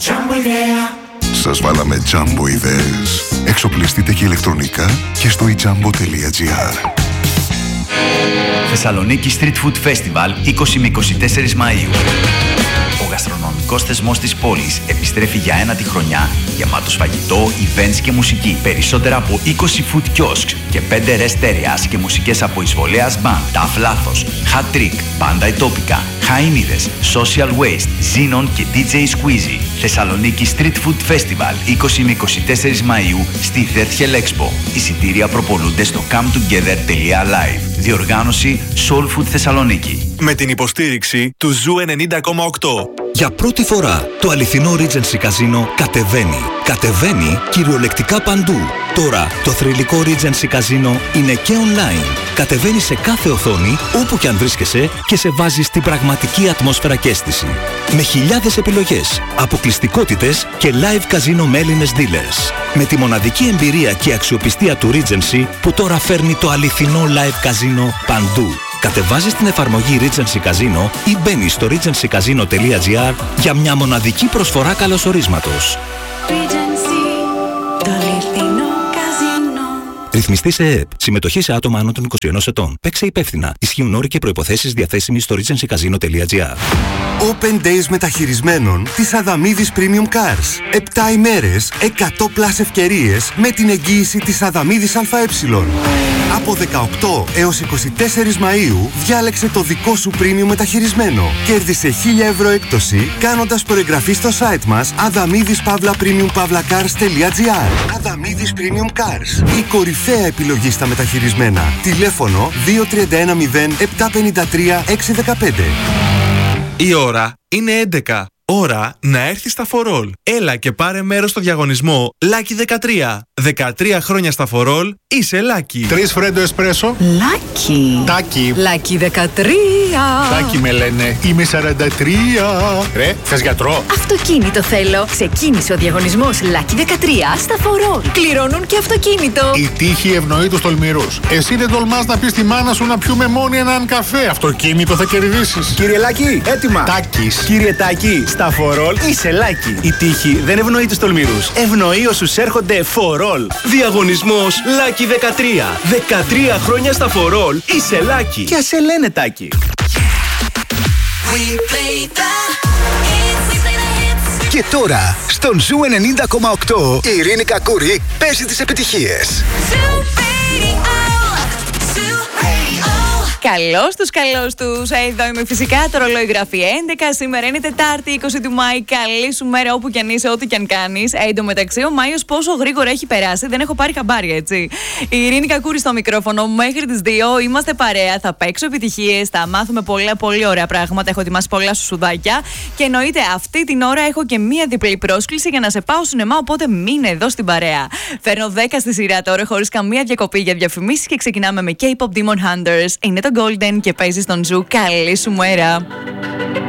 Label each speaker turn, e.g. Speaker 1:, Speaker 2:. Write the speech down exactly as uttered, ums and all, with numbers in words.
Speaker 1: Σας βάλαμε Jumbo ιδέες. Εξοπλιστείτε και ηλεκτρονικά και στο e jumbo τελεία gr.
Speaker 2: Θεσσαλονίκη Street Food Festival είκοσι με είκοσι τέσσερα Μαΐου. Ο γαστρονομικός θεσμός της πόλης επιστρέφει για ένατη χρονιά, γεμάτος φαγητό, events και μουσική. Περισσότερα από είκοσι food kiosks και πέντε rest areas και μουσικές από Εισβολέας Band, Tough Λάθος, Hat Trick, Banda Etopica, Χαΐνιδες, Social Waste, Xenon και ντι τζέι Squeezy. Θεσσαλονίκη Street Food Festival είκοσι με είκοσι τέσσερα Μαΐου στη Θέρτχελ Expo. Εισιτήρια προπολούνται στο come together τελεία live. Διοργάνωση Soul Food Θεσσαλονίκη.
Speaker 3: Με την υποστήριξη του Ζου ενενήντα κόμμα οκτώ.
Speaker 4: Για πρώτη φορά το αληθινό Regency Casino κατεβαίνει. Κατεβαίνει κυριολεκτικά παντού. Τώρα το θρυλικό Regency Casino είναι και online. Κατεβαίνει σε κάθε οθόνη όπου και αν βρίσκεσαι και σε βάζει στην πραγματική ατμόσφαιρα και αίσθηση. Με χιλιάδες επιλογές, αποκλειστικότητες και live casino με Έλληνες dealers. Με τη μοναδική εμπειρία και αξιοπιστία του Regency που τώρα φέρνει το αληθινό live casino παντού. Κατεβάζεις την εφαρμογή Regency Casino ή μπαίνεις στο regency casino τελεία gr για μια μοναδική προσφορά καλωσορίσματος.
Speaker 5: Regency, το αληθινό καζίνο.
Speaker 4: Ρυθμιστή σε ΕΕΠ. Συμμετοχή σε άτομα άνω των είκοσι ενός ετών. Παίξε υπεύθυνα. Ισχύουν όροι και προϋποθέσεις διαθέσιμοι στο regency casino τελεία gr.
Speaker 6: Open Days μεταχειρισμένων της Αδαμίδης Premium Cars. επτά ημέρες, εκατό πλας ευκαιρίες με την εγγύηση της Αδαμίδης ΑΕ. Από δεκαοκτώ έως είκοσι τέσσερα Μαΐου διάλεξε το δικό σου premium μεταχειρισμένο. Κέρδισε χίλια ευρώ έκπτωση κάνοντας προεγγραφή στο site μας αδαμίδης παύλα premium παύλα cars τελεία gr. Αδαμίδης Premium Cars. Η κορυφαία επιλογή στα μεταχειρισμένα. Τηλέφωνο δύο τρία ένα μηδέν επτά πέντε τρία έξι ένα πέντε.
Speaker 3: Η ώρα είναι έντεκα. Ώρα να έρθεις στα For All. Έλα και πάρε μέρος στο διαγωνισμό Lucky δεκατρία. δεκατρία χρόνια στα For All, είσαι Lucky.
Speaker 7: Τρεις φρέντο εσπρέσο.
Speaker 8: Lucky.
Speaker 7: Τάκι.
Speaker 8: Lucky δεκατρία.
Speaker 7: Τάκι με λένε. Είμαι σαράντα τρία. Ρε, θες γιατρό?
Speaker 8: Αυτοκίνητο θέλω. Ξεκίνησε ο διαγωνισμός Lucky δεκατρία στα For All. Κληρώνουν και αυτοκίνητο.
Speaker 7: Η τύχη ευνοεί τους τολμηρούς. Εσύ δεν τολμάς να πεις στη μάνα σου να πιούμε μόνοι έναν καφέ. Αυτοκίνητο θα κερδίσεις.
Speaker 9: Κύριε Λάκη, έτοιμα.
Speaker 7: Τάκης.
Speaker 9: Κύριε Τάκη, στα For All είσαι Lucky. Η τύχη δεν ευνοεί τους τολμηρούς. Ευνοεί όσους έρχονται For All. Διαγωνισμός Lucky δεκατρία. δεκατρία χρόνια στα For All είσαι Lucky. Και ας σε λένε Τάκη.
Speaker 10: Και τώρα, στον Ζου ενενήντα κόμμα οκτώ, η Ειρήνη Κακούρη παίζει τις επιτυχίες.
Speaker 11: Καλώς τους, καλώς τους. Εδώ είμαι φυσικά, το ρολόι γράφει έντεκα. Σήμερα είναι Τετάρτη, είκοσι του Μάη. Καλή σου μέρα όπου κι αν είσαι, ό,τι κι αν κάνεις. Εν τω μεταξύ, ο Μάιος πόσο γρήγορα έχει περάσει, δεν έχω πάρει χαμπάρι, έτσι. Η Ειρήνη Κακούρη στο μικρόφωνο, μέχρι τις δύο είμαστε παρέα. Θα παίξω επιτυχίες, θα μάθουμε πολλά πολύ ωραία πράγματα. Έχω ετοιμάσει πολλά σουσουδάκια. Και εννοείται, αυτή την ώρα έχω και μία διπλή πρόσκληση για να σε πάω σινεμά. Οπότε μείνε εδώ στην παρέα. Φέρνω δέκα στη σειρά τώρα, χωρίς καμία διακοπή για διαφημίσεις και ξεκινάμε με K-pop Demon Hunters. Είναι το Golden και παίζει στον Ζου. Καλή σου μέρα.